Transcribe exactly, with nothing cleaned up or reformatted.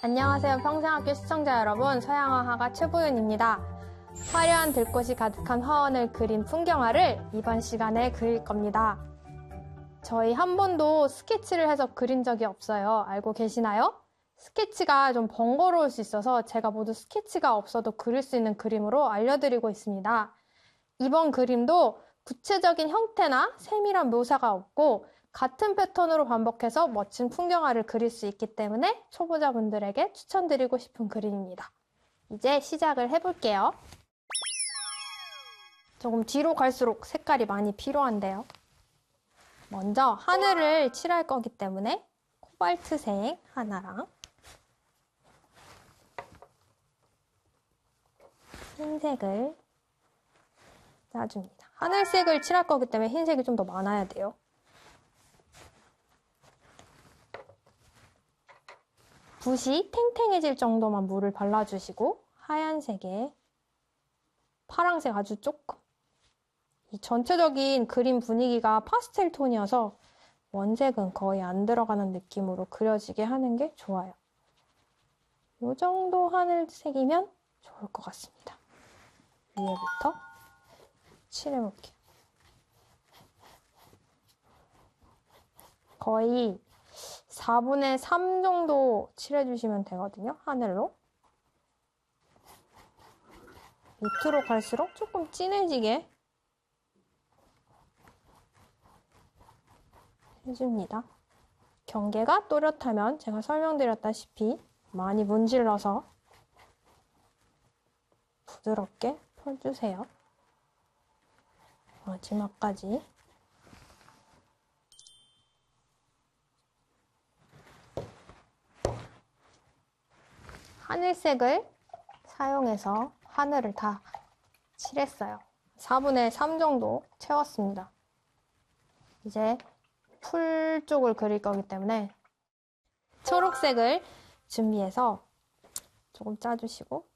안녕하세요. 평생학교 시청자 여러분, 서양화 화가 최보윤입니다. 화려한 들꽃이 가득한 화원을 그린 풍경화를 이번 시간에 그릴 겁니다. 저희 한 번도 스케치를 해서 그린 적이 없어요. 알고 계시나요? 스케치가 좀 번거로울 수 있어서 제가 모두 스케치가 없어도 그릴 수 있는 그림으로 알려드리고 있습니다. 이번 그림도 구체적인 형태나 세밀한 묘사가 없고 같은 패턴으로 반복해서 멋진 풍경화를 그릴 수 있기 때문에 초보자분들에게 추천드리고 싶은 그림입니다. 이제 시작을 해볼게요. 조금 뒤로 갈수록 색깔이 많이 필요한데요. 먼저 하늘을 칠할 거기 때문에 코발트색 하나랑 흰색을 짜줍니다. 하늘색을 칠할 거기 때문에 흰색이 좀 더 많아야 돼요. 붓이 탱탱해질 정도만 물을 발라주시고 하얀색에 파란색 아주 조금. 이 전체적인 그림 분위기가 파스텔 톤이어서 원색은 거의 안 들어가는 느낌으로 그려지게 하는 게 좋아요. 이 정도 하늘색이면 좋을 것 같습니다. 위에부터 칠해볼게요. 거의 사분의 삼 정도 칠해주시면 되거든요. 하늘로. 밑으로 갈수록 조금 진해지게 해줍니다. 경계가 또렷하면 제가 설명드렸다시피 많이 문질러서 부드럽게 펴주세요. 마지막까지. 하늘색을 사용해서 하늘을 다 칠했어요. 사분의 삼 정도 채웠습니다. 이제 풀 쪽을 그릴 거기 때문에 초록색을 준비해서 조금 짜주시고